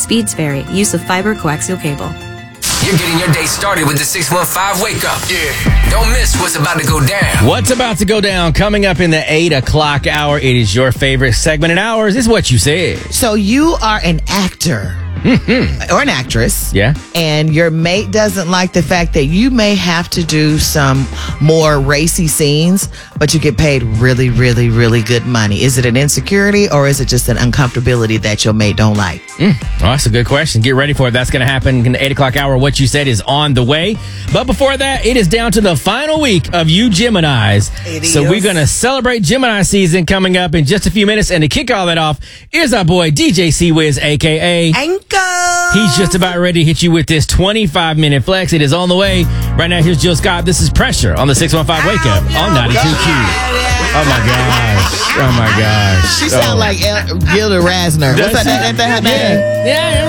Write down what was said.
Speeds vary. Use of fiber coaxial cable. You're getting your day started with the 615 Wake Up. Yeah. Don't miss what's about to go down. What's about to go down coming up in the 8 o'clock hour. It is your favorite segment in hours. Is what you said. So you are an actor. Or an actress. Yeah. And your mate doesn't like the fact that you may have to do some more racy scenes, but you get paid really, really, really good money. Is it an insecurity or is it just an uncomfortability that your mate don't like? Oh, that's a good question. Get ready for it. That's going to happen in the 8 o'clock hour. What you said is on the way. But before that, it is down to the final week of you Geminis. So we're going to celebrate Gemini season coming up in just a few minutes. And to kick all that off is our boy DJ C-Wiz, a.k.a. Anchor. He's just about ready to hit you with this 25-minute flex. It is on the way. Right now, here's Jill Scott. This is Pressure on the 615 Wake Up on 92Q. Oh, my gosh. Oh, my gosh. She sounds like Gilda Rasner. What's that her name? Yeah.